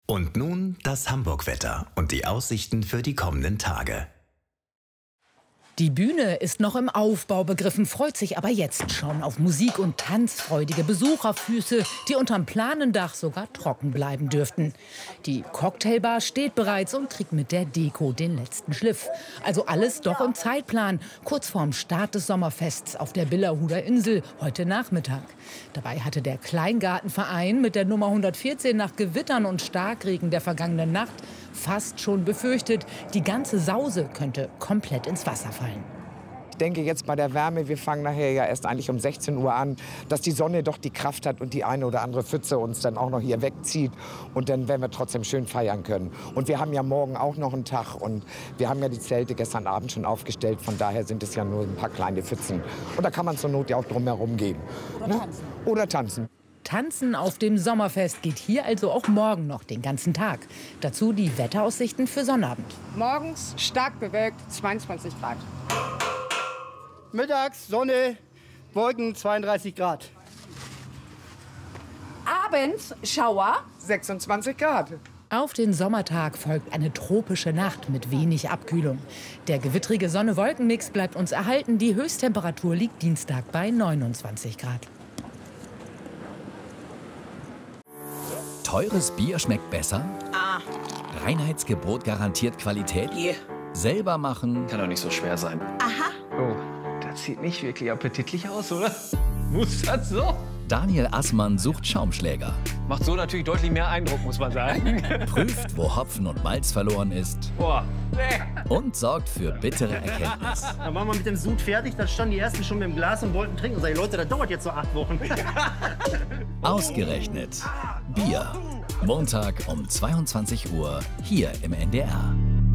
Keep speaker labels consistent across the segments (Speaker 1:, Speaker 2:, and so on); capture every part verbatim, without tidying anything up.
Speaker 1: Und nun das Hamburg-Wetter und die Aussichten für die kommenden Tage.
Speaker 2: Die Bühne ist noch im Aufbau begriffen, freut sich aber jetzt schon auf Musik- und tanzfreudige Besucherfüße, die unterm Planendach sogar trocken bleiben dürften. Die Cocktailbar steht bereits und kriegt mit der Deko den letzten Schliff. Also alles doch im Zeitplan, kurz vorm Start des Sommerfests auf der Billerhuder Insel heute Nachmittag. Dabei hatte der Kleingartenverein mit der Nummer hundertvierzehn nach Gewittern und Starkregen der vergangenen Nacht fast schon befürchtet, die ganze Sause könnte komplett ins Wasser fallen.
Speaker 3: Ich denke jetzt bei der Wärme, wir fangen nachher ja erst eigentlich um sechzehn Uhr an, dass die Sonne doch die Kraft hat und die eine oder andere Pfütze uns dann auch noch hier wegzieht. Und dann werden wir trotzdem schön feiern können. Und wir haben ja morgen auch noch einen Tag und wir haben ja die Zelte gestern Abend schon aufgestellt. Von daher sind es ja nur ein paar kleine Pfützen. Und da kann man zur Not ja auch drum herum gehen.
Speaker 2: Oder
Speaker 3: ne?
Speaker 2: tanzen.
Speaker 3: Oder tanzen.
Speaker 2: Tanzen auf dem Sommerfest geht hier also auch morgen noch den ganzen Tag. Dazu die Wetteraussichten für Sonnabend.
Speaker 4: Morgens stark bewölkt, zweiundzwanzig Grad. Mittags Sonne, Wolken, zweiunddreißig Grad.
Speaker 5: Abends Schauer.
Speaker 3: sechsundzwanzig Grad.
Speaker 2: Auf den Sommertag folgt eine tropische Nacht mit wenig Abkühlung. Der gewittrige Sonne-Wolken-Mix bleibt uns erhalten. Die Höchsttemperatur liegt Dienstag bei neunundzwanzig Grad.
Speaker 6: Teures Bier schmeckt besser?
Speaker 5: Ah.
Speaker 6: Reinheitsgebot garantiert Qualität?
Speaker 5: Yeah.
Speaker 6: Selber machen?
Speaker 7: Kann doch nicht so schwer sein.
Speaker 5: Aha.
Speaker 7: Oh, das sieht nicht wirklich appetitlich aus, oder? Muss das so?
Speaker 6: Daniel Assmann sucht Schaumschläger.
Speaker 7: Macht so natürlich deutlich mehr Eindruck, muss man sagen.
Speaker 6: Prüft, wo Hopfen und Malz verloren ist.
Speaker 7: Boah, nee.
Speaker 6: Und sorgt für bittere Erkenntnis.
Speaker 8: Dann waren wir mit dem Sud fertig, dann standen die ersten schon mit dem Glas und wollten trinken. Und sag ich, Leute, das dauert jetzt so acht Wochen.
Speaker 6: Ausgerechnet Bier. Montag um zweiundzwanzig Uhr hier im N D R.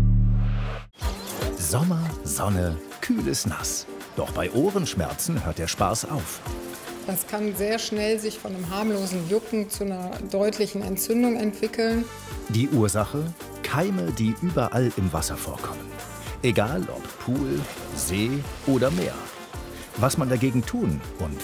Speaker 1: Sommer, Sonne, kühles Nass. Doch bei Ohrenschmerzen hört der Spaß auf.
Speaker 9: Das kann sehr schnell sich von einem harmlosen Jucken zu einer deutlichen Entzündung entwickeln.
Speaker 1: Die Ursache? Keime, die überall im Wasser vorkommen. Egal ob Pool, See oder Meer. Was man dagegen tun und